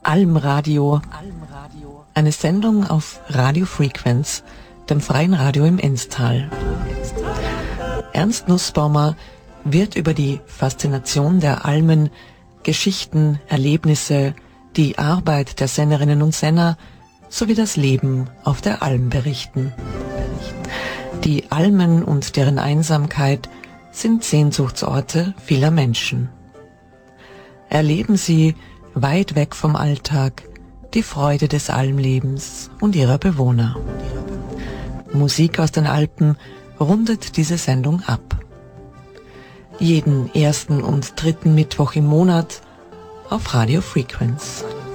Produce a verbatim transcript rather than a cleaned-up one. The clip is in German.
Almradio, eine Sendung auf Radio Frequenz, dem freien Radio im Enztal. Ernst Nussbaumer wird über die Faszination der Almen, Geschichten, Erlebnisse, die Arbeit der Sennerinnen und Senner sowie das Leben auf der Alm berichten. Die Almen und deren Einsamkeit sind Sehnsuchtsorte vieler Menschen. Erleben Sie weit weg vom Alltag die Freude des Almlebens und ihrer Bewohner. Musik aus den Alpen rundet diese Sendung ab. Jeden ersten und dritten Mittwoch im Monat auf Radio Frequenz.